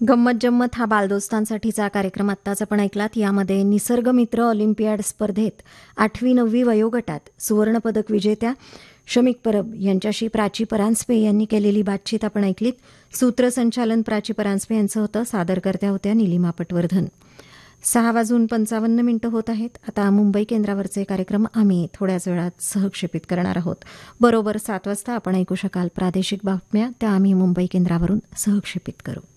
गंमत जम्मत हा बालदोस्तांसाठीचा कार्यक्रम आत्ताच आपण ऐकलात. यामध्ये निसर्गमित्र ऑलिम्पियाड स्पर्धेत 8वी-9वी वयोगटात सुवर्णपदक विजेत्या शमिक परब यांच्याशी प्राची परांजपे यांनी केलेली बातचीत आपण ऐकलीत. सूत्रसंचालन प्राची परांजपे यांचं होतं. सादरकर्त्या होत्या निलिमा पटवर्धन. 6:55 होत आहेत. आता मुंबई केंद्रावरचे कार्यक्रम आम्ही थोड्याच वेळात सहक्षेपित करणार आहोत. बरोबर 7 वाजता आपण ऐकू शकाल प्रादेशिक बातम्या, त्या आम्ही मुंबई केंद्रावरून सहक्षेपित करू.